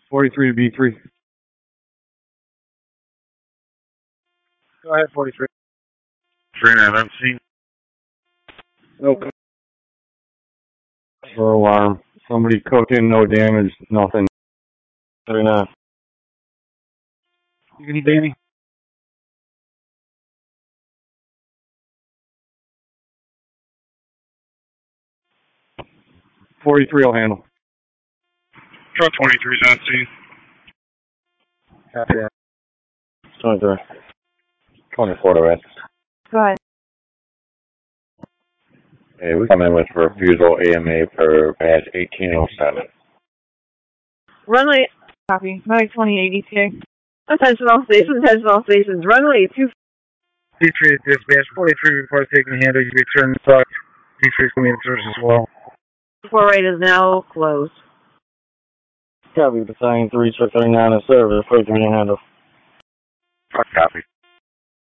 43 to B3. Go ahead, 43. 39, I'm seeing. Okay. For alarm. Somebody cooking, no damage, nothing. 39. You need Danny? 43 will handle. Truck 23 is on scene. Copy that. 23. 24 to rest. Go ahead. Hey, we come in with refusal AMA per badge 1807. Runway, copy. Medic 28 ETA. Attention all stations. Runway 2. B3 dispatch, 43 report taking the handle. You return the truck. B3 is coming in service as well. 4 right is now closed. Copy, Battalion 3, truck 39 in service, 43 handle.